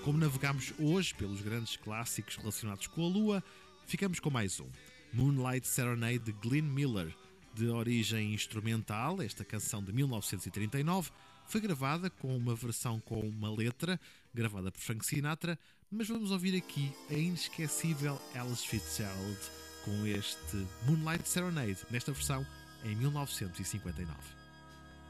Como navegamos hoje pelos grandes clássicos relacionados com a Lua, ficamos com mais um. Moonlight Serenade de Glenn Miller. De origem instrumental, esta canção de 1939 foi gravada com uma versão com uma letra, gravada por Frank Sinatra, mas vamos ouvir aqui a inesquecível Ella Fitzgerald com este Moonlight Serenade, nesta versão em 1959.